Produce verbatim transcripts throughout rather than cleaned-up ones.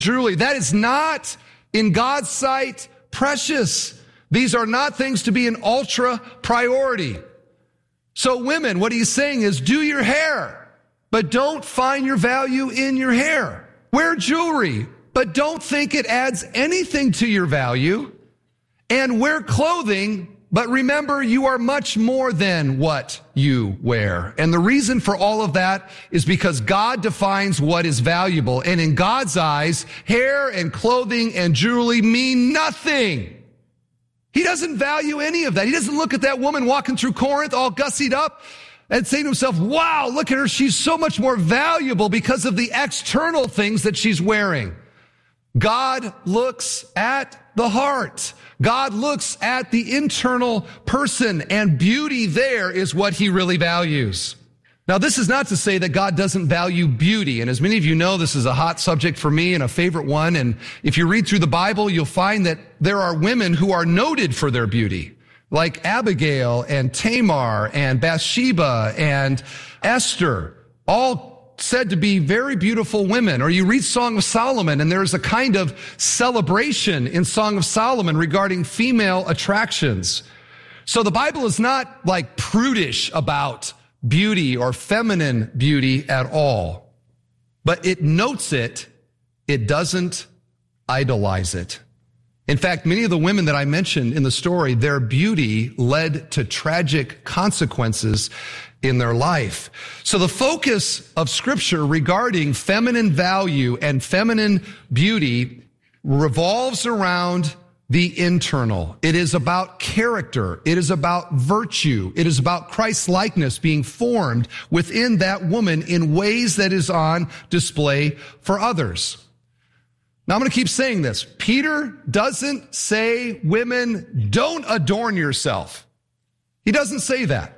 jewelry. That is not, in God's sight, precious. These are not things to be an ultra priority. So women, what he's saying is do your hair, but don't find your value in your hair. Wear jewelry, but don't think it adds anything to your value. And wear clothing, but remember you are much more than what you wear. And the reason for all of that is because God defines what is valuable. And in God's eyes, hair and clothing and jewelry mean nothing. He doesn't value any of that. He doesn't look at that woman walking through Corinth all gussied up and say to himself, wow, look at her. She's so much more valuable because of the external things that she's wearing. God looks at the heart. God looks at the internal person, and beauty there is what he really values. Now, this is not to say that God doesn't value beauty. And as many of you know, this is a hot subject for me and a favorite one. And if you read through the Bible, you'll find that there are women who are noted for their beauty, like Abigail and Tamar and Bathsheba and Esther, all said to be very beautiful women. Or you read Song of Solomon, and there's a kind of celebration in Song of Solomon regarding female attractions. So the Bible is not like prudish about beauty or feminine beauty at all, but it notes it. It doesn't idolize it. In fact, many of the women that I mentioned in the story, their beauty led to tragic consequences in their life. So the focus of Scripture regarding feminine value and feminine beauty revolves around the internal. It is about character. It is about virtue. It is about Christ's likeness being formed within that woman in ways that is on display for others. Now I'm going to keep saying this. Peter doesn't say, women, don't adorn yourself. He doesn't say that.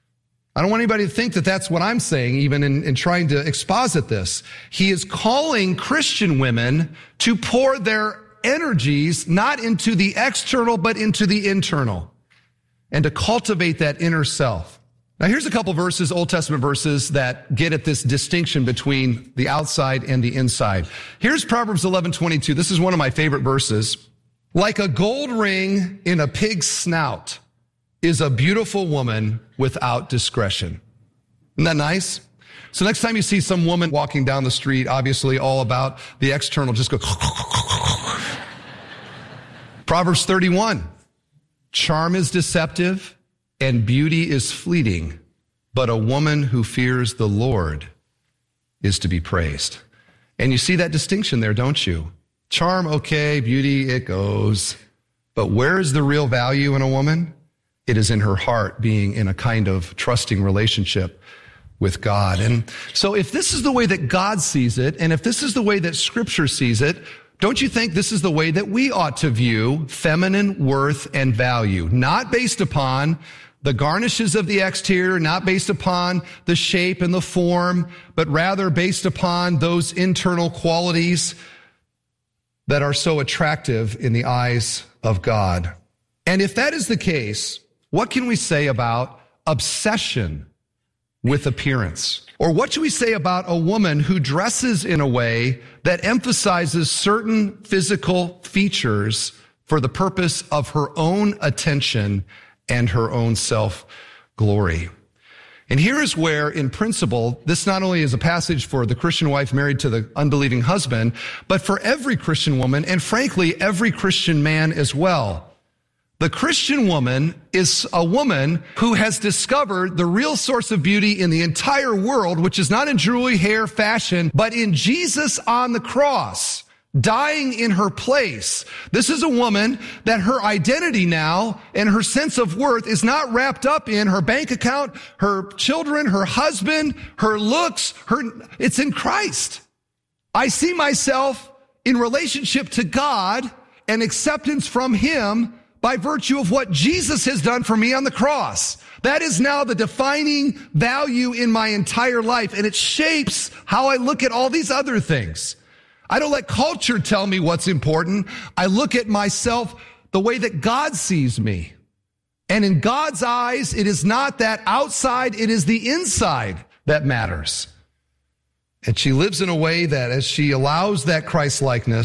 I don't want anybody to think that that's what I'm saying, even in, in trying to exposit this. He is calling Christian women to pour their energies not into the external, but into the internal, and to cultivate that inner self. Now, here's a couple verses, Old Testament verses, that get at this distinction between the outside and the inside. Here's Proverbs eleven twenty-two. This is one of my favorite verses. Like a gold ring in a pig's snout is a beautiful woman without discretion. Isn't that nice? So next time you see some woman walking down the street, obviously all about the external, just go. Proverbs thirty-one, charm is deceptive and beauty is fleeting, but a woman who fears the Lord is to be praised. And you see that distinction there, don't you? Charm, okay, beauty, it goes. But where is the real value in a woman? It is in her heart, being in a kind of trusting relationship with God. And so if this is the way that God sees it, and if this is the way that Scripture sees it, don't you think this is the way that we ought to view feminine worth and value? Not based upon the garnishes of the exterior, not based upon the shape and the form, but rather based upon those internal qualities that are so attractive in the eyes of God. And if that is the case, what can we say about obsession with appearance? Or what should we say about a woman who dresses in a way that emphasizes certain physical features for the purpose of her own attention and her own self-glory? And here is where, in principle, this not only is a passage for the Christian wife married to the unbelieving husband, but for every Christian woman, and frankly, every Christian man as well. The Christian woman is a woman who has discovered the real source of beauty in the entire world, which is not in jewelry, hair, fashion, but in Jesus on the cross, dying in her place. This is a woman that her identity now and her sense of worth is not wrapped up in her bank account, her children, her husband, her looks, her, it's in Christ. I see myself in relationship to God and acceptance from Him by virtue of what Jesus has done for me on the cross. That is now the defining value in my entire life, and it shapes how I look at all these other things. I don't let culture tell me what's important. I look at myself the way that God sees me. And in God's eyes, it is not that outside, it is the inside that matters. And she lives in a way that as she allows that Christ-likeness